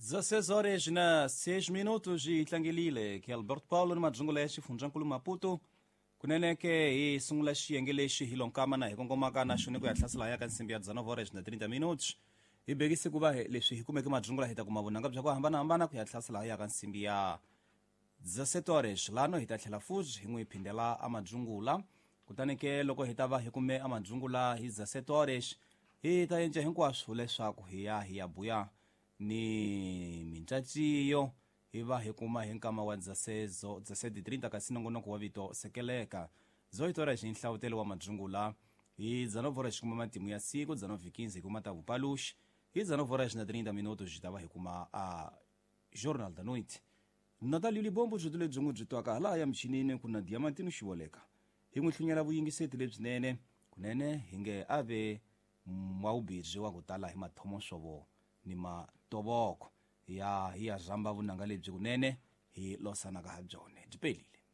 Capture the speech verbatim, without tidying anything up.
dezesseis horas na seis minutos e tlangilile ke Alberto Paulo ni madzungulo ya xifundzankulu Maputo kuneneke hi sungula xiyenge lexi hi lonkama na hi kongomaka na xone ku ya hlasela ya ka nsimbi ya dezanove horas na thirty minutos hi bekise ku va leswi hi kumeke madzungula hi ta kuma vunanga bya ku hambanahambana ku ya hlasela ya ka nsimbi ya dezesseis horas lano hi ta tlhela futhi hi n'wi phindela amadzungula kutani ke loko hi ta va hi kume amadzungula hi dezesseis horas hi ta endla hinkwaswo leswaku hi ya hi ya buya ni mincaciyo hi va hi kuma hi nkama wa dezesseis trinta kasi nongonoko wa vito sekeleka zoito horas hi nhlawutelo wa madzungula hi dezanove horas hi kuma matimu ya siku dezanove quinze hi kuma ta vupaluxi hi dezanove horas na thirty minutos hi ta va hi kuma a jornal da noite natalio libombo byi lebyi n'wi byi twaka laha ya michinini ku na diamantino xivoleka hi n'wi hlunyela vuyingiseti lebyinene kunene hi nge ave mwawubirhi wa ku tala hi mathomosvovo ni matoboko ya hi ya zamba vunanga lebyi kunene hi losanaka ha byone byi pelile.